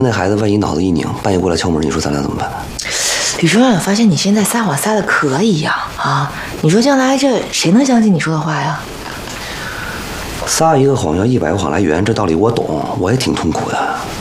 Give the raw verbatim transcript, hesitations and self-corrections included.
那孩子万一脑子一拧，半夜过来敲门，你说咱俩怎么办？ 吕主任，发现你现在撒谎撒的可以呀！啊，你说将来这谁能相信你说的话呀？ 撒一个谎要一百个谎来圆，这道理我懂，我也挺痛苦的。